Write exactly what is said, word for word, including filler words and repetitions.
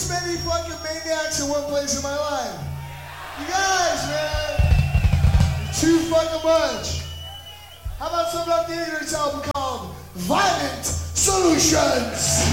this many fucking maniacs in one place in my life. You guys, man. Too fucking much. How about some of the Ignorance album called Violent Solutions?